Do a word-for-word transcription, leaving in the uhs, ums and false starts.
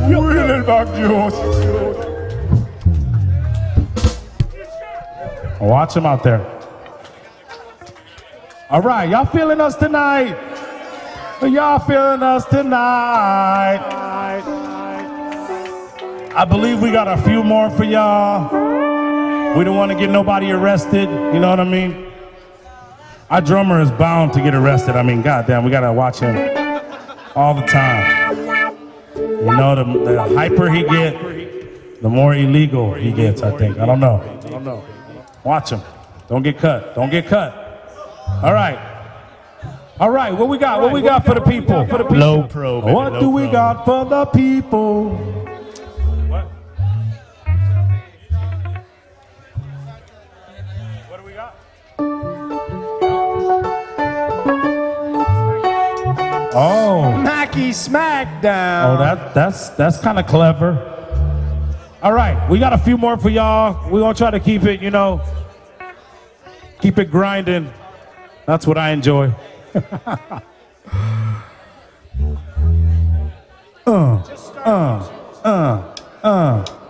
Wheeling back juice. Watch him out there. All right, y'all feeling us tonight? Y'all feeling us tonight? I believe we got a few more for y'all. We don't want to get nobody arrested, you know what I mean? Our drummer is bound to get arrested. I mean, goddamn, we gotta watch him all the time. You know, the, the hyper he get, the more illegal he gets, I think. I don't know. I don't know. Watch him. Don't get cut. Don't get cut. All right. All right, what we got? What we got for the people? For the people. Low pro, baby. What do we got for the people? What? What do we got? Oh. Smacky Smackdown. Oh, that that's that's kind of clever. All right, we got a few more for y'all. We're gonna try to keep it, you know, keep it grinding. That's what I enjoy. uh, uh, uh, uh.